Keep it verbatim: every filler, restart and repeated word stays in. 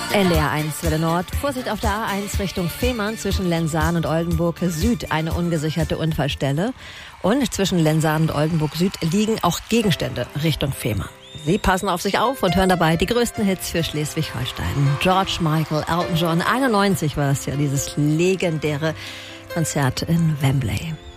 N D R eins Welle Nord. Vorsicht auf der A eins Richtung Fehmarn zwischen Lensahn und Oldenburg Süd. Eine ungesicherte Unfallstelle. Und zwischen Lensahn und Oldenburg Süd liegen auch Gegenstände Richtung Fehmarn. Sie passen auf sich auf und hören dabei die größten Hits für Schleswig-Holstein. George Michael, Elton John, einundneunzig war es ja, dieses legendäre Konzert in Wembley.